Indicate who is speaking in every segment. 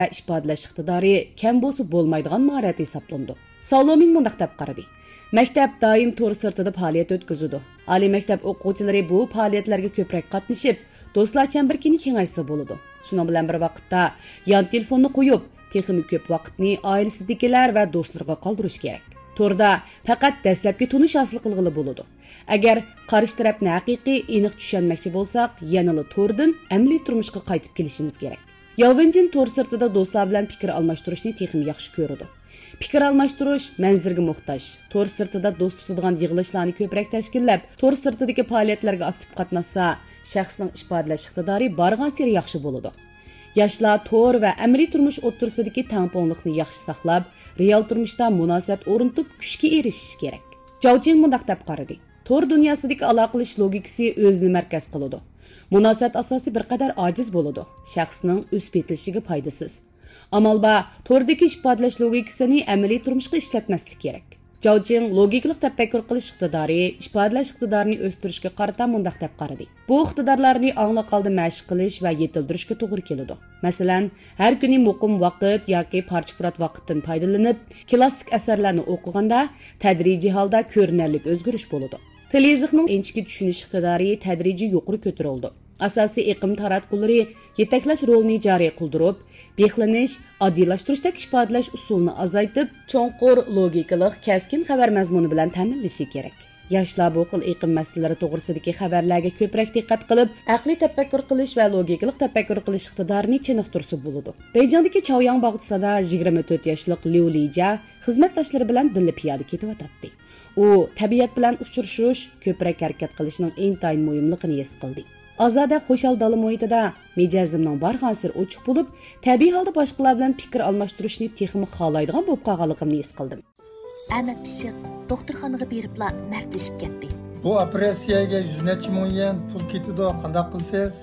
Speaker 1: ifodalash iqtidori kam bo'lsa bo'lmaydigan mahorat hisoblanadi. Salomin mundaq deb qaradi. Maktab doim to'r sirtida faoliyat o'tkazadi. Oliy maktab o'quvchilari bu faoliyatlarga ko'proq qatnashib, do'stlar chambarkini kengaysa bo'ladi. Shuning bilan bir vaqtda yon telefonni qo'yib, texnik ko'p vaqtni oilasidagilar va do'stlarga qoldirish kerak. To'rda faqat dastlabki tunish hosil qilg'ili bo'ladi. Agar qarshi tarafni haqiqiy aniq tushunmoqchi bo'lsak, yanada to'rdan amaliy turmushga qaytib kelishimiz kerak. Yovunjin to'r sirtida do'stlar bilan fikr almashtirishni texnik yaxshi ko'radi. Fikr almashtirish manzilga muhtoj. To'r sirtida do'st tutadigan yig'ilishlarni ko'proq tashkillab, to'r sirtidagi faoliyatlarga aktiv qatnashsa, shaxsning ifodalash iqtidori bargan sari yaxshi bo'ladi. Yoshlar to'r va amaliy turmush o'rtasidagi tangpongliqni yaxshi saqlab, real turmushda munosabat o'rnatib kuchga erishish kerak. Javjing mundaq deb qaradi. To'r dunyosidagi aloqalish logikasi o'zini markaz qiladi. Munosabat asosi bir qadar ojiz bo'ladi. Shaxsning o'sib yetilishiga foydasiz. Amalba to'rdagi ifodalash logikasini amaliy turmushga ishlatmaslik kerak. Javjing logikalik tafakkur qilish iqtidori, ifodalash iqtidorini o'stirishga qarata mundaq deb qaradi. Bu iqtidorlarni ongli qoldi mashq qilish va yetildirishga to'g'ri keladi. Masalan, har kuni muqim vaqt yoki parcha-purat vaqtdan foydalanib, klassik asarlarni o'qiganda tadrijiy holda ko'rinarli o'zgarish bo'ladi. Til yoziqning inchki tushunish iqtidori tadrijiy yuqori ko'tarildi. Asosiy iqlim taratqullari yetaklash rolini joriy qildirib, behlanish, oddiylashtirish ifodalash usulini azaytib, cho'nqur logikalik, kaskin xabar mazmuni bilan ta'minlashi kerak. Yoshlar bu xil iqlim masalalari to'g'risidagi xabarlarga ko'proq diqqat qilib, aqliy tafakkur qilish va logikalik tafakkur qilish iqtidorini chiniqtirsa bo'ladi. Beijingdagi Chaoyang bog'chisida 24 yoshlik Liu Lija xizmatdoshlari bilan birga piyoda ketayotdi. U tabiat bilan uchrashish, ko'proq harakat qilishning intayin muhimligini his qildi. Azada xo'shal dala muhitida mijozimning barg'ansir ochiq bo'lib, tabiiy holda boshqalar bilan fikr almashtirishni texmi xohlaydigan bo'lib qolganligimni his qildim.
Speaker 2: Ahmad Pishiq doktorxonaga beribla mardlashib ketdi.
Speaker 3: Bu operatsiyaga 100 necha ming yen pul ketadi, qanday qilsiz?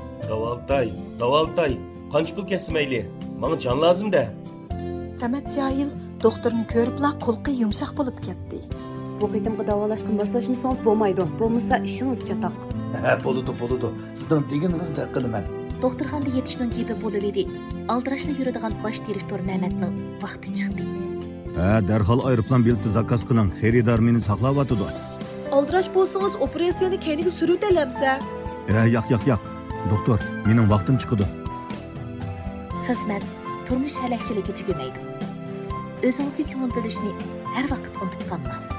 Speaker 4: Davaltay. Qancha pul kesmayli? Menga jon lozim-da.
Speaker 2: Samat Jahil doktorni ko'ribla qo'lqi yumshoq bo'lib ketdi.
Speaker 1: Bu qitimga davolashga moslashmasangiz bo'lmaydi. Bo'lmasa ishingiz chatoq.
Speaker 5: Bo'ladi. Sizning deganingizni qilaman.
Speaker 2: Doktorxonada yetishning gepi bo'lib edi. Aldirashla yuradigan bosh direktor Na'matning vaqti chiqdi.
Speaker 6: Darhol aeroplan bileti zakaz qiling. Xaridor meni saqlayotdi.
Speaker 7: Aldirash bo'lsangiz operatsiyani keyinga suruvdalamsa.
Speaker 6: Yo'q. Doktor, mening vaqtim chiqdi.
Speaker 2: Xizmat turmush halakchiligi tugamaydi. O'zingizga ko'ngil bo'lishni har vaqt unutib qolmang.